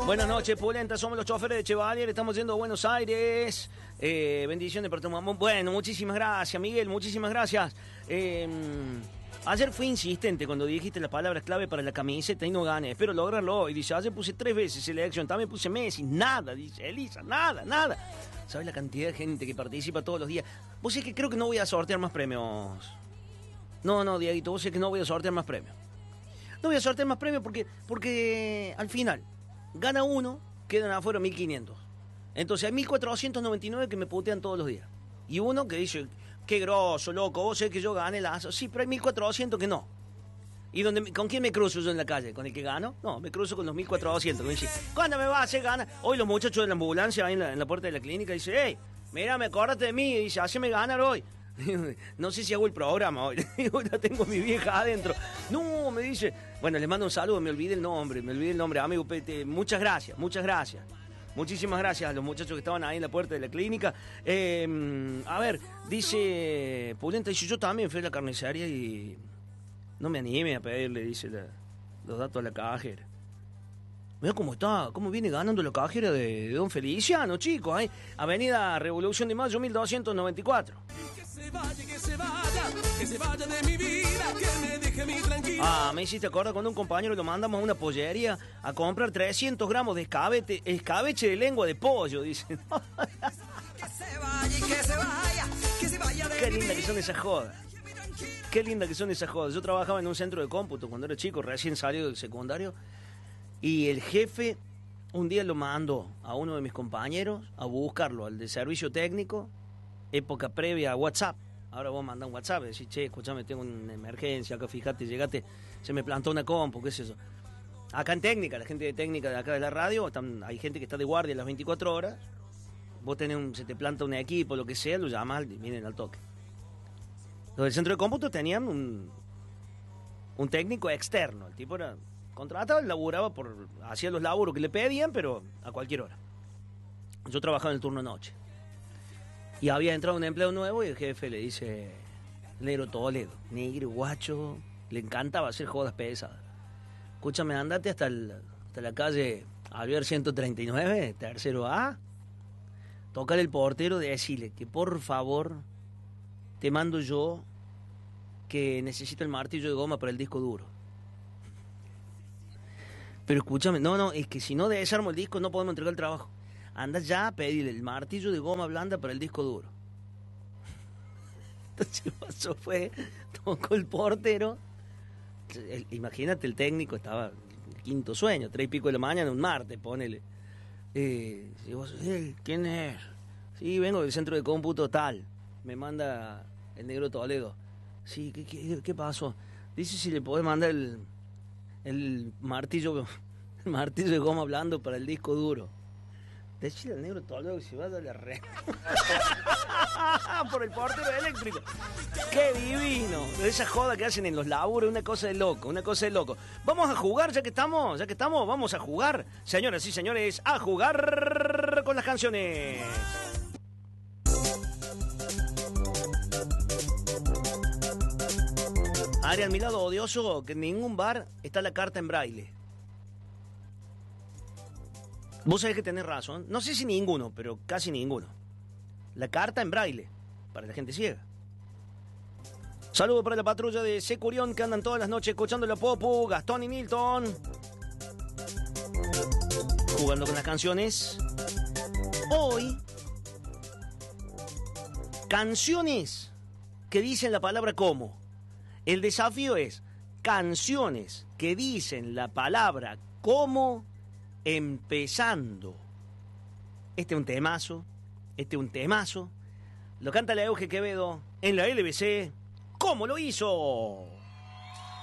Buenas noches, Pulenta. Somos los choferes de Chevalier. Estamos yendo a Buenos Aires. Bendiciones para tu mamá. Bueno, muchísimas gracias, Miguel. Muchísimas gracias. Ayer fui insistente cuando dijiste las palabras clave para la camiseta y no gané. Espero lograrlo hoy. Dice, ayer puse 3 veces selección. También puse Messi. Nada, dice Elisa. Nada. ¿Sabes la cantidad de gente que participa todos los días? Vos sabés que creo que no voy a sortear más premios. No, Dieguito. Vos sabés que no voy a sortear más premios. No voy a sortear más premios porque al final gana uno, quedan afuera 1.500. Entonces hay 1.499 que me putean todos los días. Y uno que dice, qué grosso, loco, vos sabés que yo gané el aso. Sí, pero hay 1.400 que no. ¿Y con quién me cruzo yo en la calle? ¿Con el que gano? No, me cruzo con los 1.400. Me dice, ¿cuándo me va a hacer ganar? Hoy los muchachos de la ambulancia ahí en la puerta de la clínica dicen, hey, mira, acordate de mí. Y dice, haceme ganar hoy. No sé si hago el programa hoy. Ya tengo mi vieja adentro. No, me dice. Bueno, les mando un saludo, me olvidé el nombre, amigo. Muchas gracias. Muchísimas gracias a los muchachos que estaban ahí en la puerta de la clínica. A ver, dice Pulenta, dice, yo también fui a la carnicería y no me anime a pedirle, dice, los datos a la cajera. Mira cómo está, cómo viene ganando la cajera de Don Feliciano, chicos. Avenida Revolución de Mayo, 1294. Que se vaya de mi vida, que me deje mi tranquila. Me hiciste acordar cuando un compañero lo mandamos a una pollería a comprar 300 gramos de escabeche de lengua de pollo, dice. Que se vaya de Qué linda que son esas jodas. Qué linda que son esas jodas. Yo trabajaba en un centro de cómputo cuando era chico, recién salido del secundario, y el jefe un día lo mandó a uno de mis compañeros a buscarlo al de servicio técnico, época previa a WhatsApp. Ahora vos mandás un WhatsApp y decís, che, escuchame, tengo una emergencia acá, fíjate, llegate, se me plantó una compu, qué es eso. Acá en técnica, la gente de técnica de acá de la radio, hay gente que está de guardia las 24 horas, vos se te planta un equipo, lo que sea, lo llamás y vienen al toque. Los del centro de cómputo tenían un técnico externo, el tipo era contratado, laburaba hacía los laburos que le pedían, pero a cualquier hora. Yo trabajaba en el turno noche. Y había entrado un empleo nuevo y el jefe le dice, negro Toledo, negro guacho, le encantaba hacer jodas pesadas. Escúchame, andate hasta la calle Alvear 139, tercero A, tócale el portero, decirle que por favor te mando yo que necesito el martillo de goma para el disco duro. Pero escúchame, no, es que si no desarmo el disco no podemos entregar el trabajo. Anda ya a pedirle el martillo de goma blanda para el disco duro. Entonces pasó, tocó el portero. Imagínate, el técnico estaba en el quinto sueño, 3 y pico de la mañana, un martes, ponele. Y vos, ¿quién es? Sí, vengo del centro de cómputo tal. Me manda el negro Toledo. Sí, ¿qué pasó? Dice si le podés mandar el martillo de goma blando para el disco duro. Decirle al negro Toledo que se va a dar la red. Por el portero eléctrico. ¡Qué divino! Esa joda que hacen en los laburos, una cosa de loco. Vamos a jugar, ya que estamos, vamos a jugar. Señoras y señores, a jugar con las canciones. Adrián, mi lado odioso, que en ningún bar está la carta en braille. Vos sabés que tenés razón. No sé si ninguno, pero casi ninguno. La carta en braille, para la gente ciega. Saludos para la patrulla de Securión que andan todas las noches escuchando la Popu, Gastón y Milton. Jugando con las canciones. Hoy, canciones que dicen la palabra como. El desafío es canciones que dicen la palabra como empezando. Este es un temazo. Lo canta la Euge Quevedo en la LBC. ¿Cómo lo hizo?